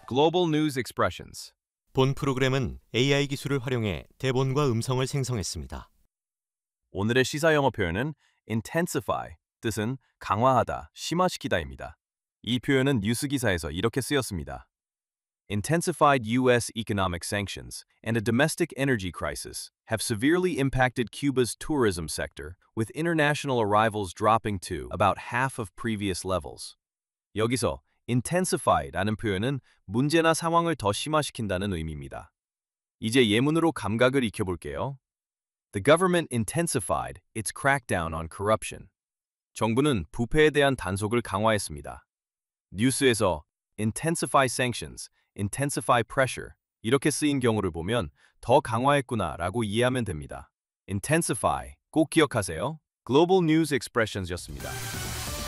Global News Expressions. 본 프로그램은 AI 기술을 활용해 대본과 음성을 생성했습니다. 오늘의 시사 영어 표현은 intensify, 뜻은 강화하다, 심화시키다입니다. 이 표현은 뉴스 기사에서 이렇게 쓰였습니다. Intensified U.S. economic sanctions and a domestic energy crisis have severely impacted Cuba's tourism sector, with international arrivals dropping to about half of previous levels. 여기서 intensify라는 표현은 문제나 상황을 더 심화시킨다는 의미입니다. 이제 예문으로 감각을 익혀볼게요. The government intensified its crackdown on corruption. 정부는 부패에 대한 단속을 강화했습니다. 뉴스에서 intensify sanctions, intensify pressure 이렇게 쓰인 경우를 보면 더 강화했구나 라고 이해하면 됩니다. intensify 꼭 기억하세요. Global News Expressions였습니다.